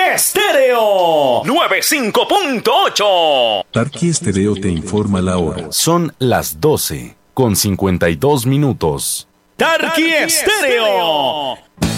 Estéreo 95.8. Tarqui Estéreo te informa la hora. Son las 12:52. Tarqui Estéreo